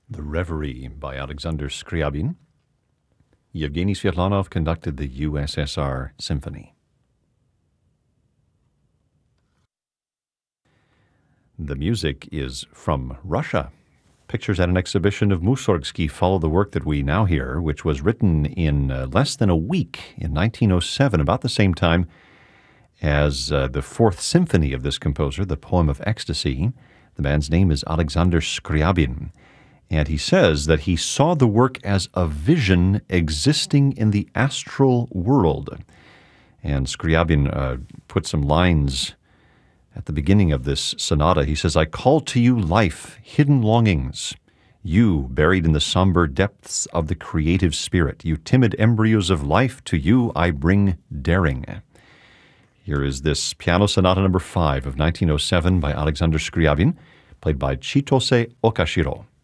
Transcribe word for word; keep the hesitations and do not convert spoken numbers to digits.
The Reverie by Alexander Scriabin. Yevgeny Svetlanov conducted the U S S R Symphony. The music is from Russia. Pictures at an exhibition of Mussorgsky follow the work that we now hear, which was written in uh, less than a week in nineteen oh seven, about the same time as uh, the fourth symphony of this composer, the Poem of Ecstasy. The man's name is Alexander Scriabin, and he says that he saw the work as a vision existing in the astral world. And Scriabin uh, put some lines at the beginning of this sonata. He says, "I call to you life, hidden longings, you buried in the somber depths of the creative spirit. You timid embryos of life, to you I bring daring." Here is this piano sonata number five of nineteen oh seven by Alexander Scriabin, played by Chitose Okashiro.